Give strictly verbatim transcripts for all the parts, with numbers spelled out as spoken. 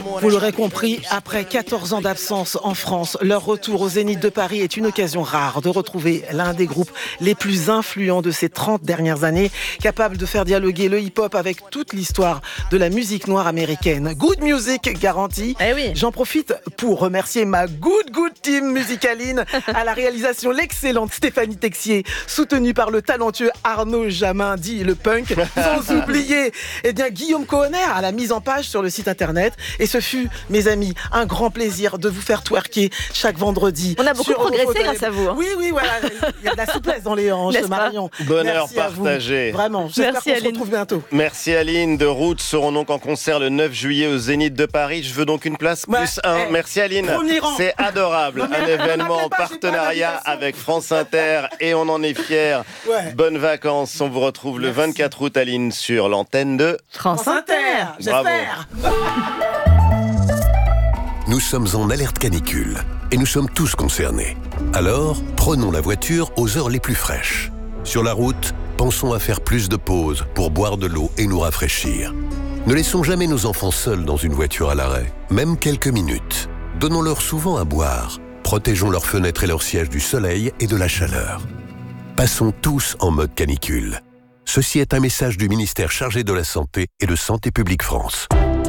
Vous l'aurez compris, après quatorze ans d'absence en France, leur retour au Zénith de Paris est une occasion rare de retrouver l'un des groupes les plus influents de ces trente dernières années, capable de faire dialoguer le hip-hop avec toute l'histoire de la musique noire américaine. Good music garantie. Eh oui. J'en profite pour remercier ma good good team musicaline, à la réalisation l'excellente Stéphanie Texier, soutenue par le talentueux Arnaud Jamin, dit le punk, sans oublier eh bien, Guillaume Cohenner à la mise en page sur le site internet. Et ce fut, mes amis, un grand plaisir de vous faire twerker chaque vendredi. On a beaucoup progressé grâce à vous. Hein. Oui, oui, voilà. Il y a de la souplesse dans les hanches, Marion. Bonheur Merci partagé. Vraiment, j'espère Merci, qu'on Aline. se retrouve bientôt. Merci Aline. De Roots seront donc en concert le neuf juillet au Zénith de Paris. Je veux donc une place Ouais, plus un. eh, Merci Aline. premier rang. C'est adorable. Non, mais Un ne événement m'appelez en pas, j'ai pas partenariat d'invitation. avec France Inter et on en est fiers. Ouais. Bonnes vacances. On vous retrouve le Merci. vingt-quatre août, Aline, sur l'antenne de France Inter. J'espère. Nous sommes en alerte canicule et nous sommes tous concernés. Alors, prenons la voiture aux heures les plus fraîches. Sur la route, pensons à faire plus de pauses pour boire de l'eau et nous rafraîchir. Ne laissons jamais nos enfants seuls dans une voiture à l'arrêt, même quelques minutes. Donnons-leur souvent à boire. Protégeons leurs fenêtres et leurs sièges du soleil et de la chaleur. Passons tous en mode canicule. Ceci est un message du ministère chargé de la Santé et de Santé publique France.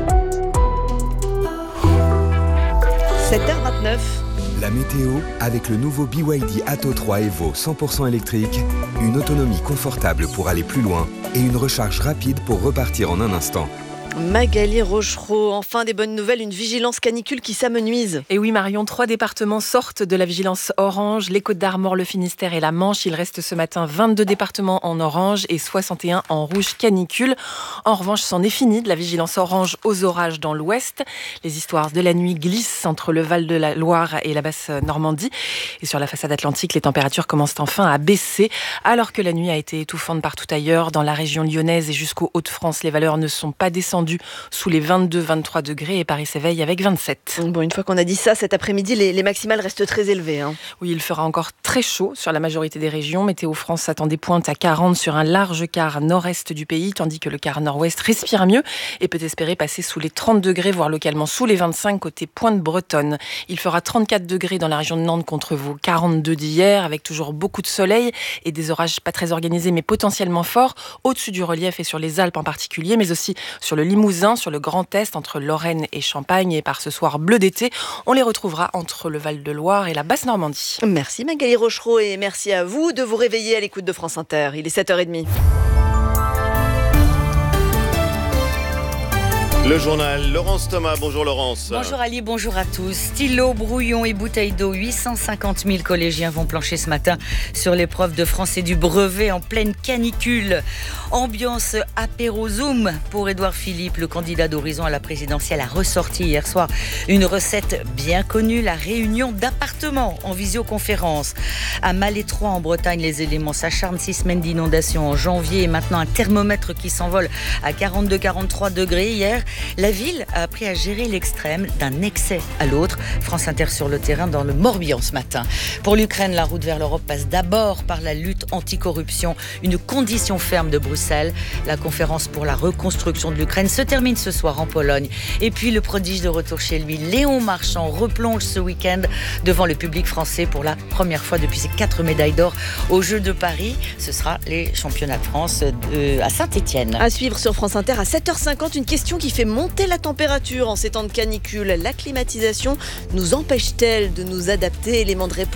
sept heures vingt-neuf. La météo avec le nouveau B Y D Atto trois Evo cent pour cent électrique, une autonomie confortable pour aller plus loin et une recharge rapide pour repartir en un instant. Magali Rochereau, enfin des bonnes nouvelles, une vigilance canicule qui s'amenuise. Et oui Marion, trois départements sortent de la vigilance orange, les Côtes-d'Armor, le Finistère et la Manche. Il reste ce matin vingt-deux départements en orange et soixante et un en rouge canicule. En revanche, c'en est fini de la vigilance orange aux orages dans l'ouest. Les histoires de la nuit glissent entre le Val de la Loire et la basse Normandie. Et sur la façade atlantique, les températures commencent enfin à baisser. Alors que la nuit a été étouffante partout ailleurs, dans la région lyonnaise et jusqu'aux Hauts-de-France, les valeurs ne sont pas descendues sous les vingt-deux à vingt-trois degrés et Paris s'éveille avec vingt-sept. Bon, une fois qu'on a dit ça, cet après-midi, les, les maximales restent très élevées. Hein. Oui, il fera encore très chaud sur la majorité des régions. Météo France attend des pointes à quarante sur un large quart nord-est du pays, tandis que le quart nord-ouest respire mieux et peut espérer passer sous les trente degrés, voire localement sous les vingt-cinq côté Pointe-Bretonne. Il fera trente-quatre degrés dans la région de Nantes contre vos quarante-deux d'hier, avec toujours beaucoup de soleil et des orages pas très organisés, mais potentiellement forts, au-dessus du relief et sur les Alpes en particulier, mais aussi sur le Limousin, sur le Grand Est, entre Lorraine et Champagne. Et par ce soir bleu d'été, on les retrouvera entre le Val-de-Loire et la Basse-Normandie. Merci Magali Rochereau et merci à vous de vous réveiller à l'écoute de France Inter. Il est sept heures trente. Le journal, Laurence Thomas. Bonjour Laurence. Bonjour Ali, bonjour à tous. Stylo, brouillon et bouteilles d'eau, huit cent cinquante mille collégiens vont plancher ce matin sur l'épreuve de français du brevet en pleine canicule. Ambiance apéro Zoom pour Édouard Philippe, le candidat d'Horizon à la présidentielle, a ressorti hier soir une recette bien connue, la réunion d'appartements en visioconférence. À Malétroit en Bretagne, les éléments s'acharnent, six semaines d'inondation en janvier et maintenant un thermomètre qui s'envole à quarante-deux à quarante-trois degrés hier. La ville a appris à gérer l'extrême d'un excès à l'autre. France Inter sur le terrain dans le Morbihan ce matin. Pour l'Ukraine, la route vers l'Europe passe d'abord par la lutte anticorruption, une condition ferme de Bruxelles. La conférence pour la reconstruction de l'Ukraine se termine ce soir en Pologne. Et puis le prodige de retour chez lui, Léon Marchand, replonge ce week-end devant le public français pour la première fois depuis ses quatre médailles d'or aux Jeux de Paris. Ce sera les championnats de France de, à Saint-Étienne. À suivre sur France Inter à sept heures cinquante, une question qui fait monter la température en ces temps de canicule. La climatisation nous empêche-t-elle de nous adapter? Élément de réponse